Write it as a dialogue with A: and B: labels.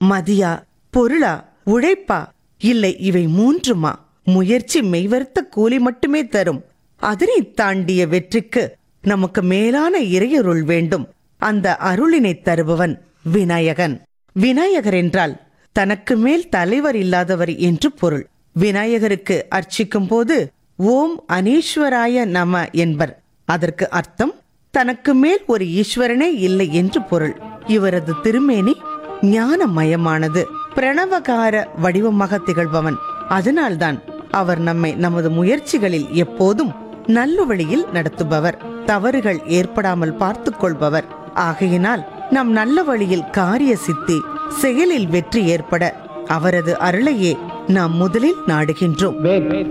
A: மதியா, பொருளா, உழைப்பா, இல்லை இவை மூன்றுமா? முயற்சி மெய்வருத்த கூலி மட்டுமே தரும். அதனை தாண்டிய வெற்றிக்கு நமக்கு மேலான இறையருள் வேண்டும். அந்த அருளினை தருபவன் விநாயகன். விநாயகர் என்றால் தனக்கு மேல் தலைவர் இல்லாதவர் என்று பொருள். விநாயகருக்கு அர்ச்சிக்கும் போது ஓம் அனீஸ்வராய நம என்பர். அதற்கு அர்த்தம் தனக்கு மேல் ஒரு ஈஸ்வரனே இல்லை என்று பொருள். இவரது திருமேனி ஞானமயமானது, பிரணவகார வடிவமாக திகழ்பவன். அதனால்தான் அவர் நம்மை நமது முயற்சிகளில் எப்போதும் நல்ல வழியில் நடத்துபவர், தவறுகள் ஏற்படாமல் பார்த்துக் கொள்பவர். ஆகையினால் நம் நல்ல வழியில் காரிய சித்தி, செயலில் வெற்றி ஏற்பட அவரது அருளையே நாம் முதலில் நாடுகின்றோம்.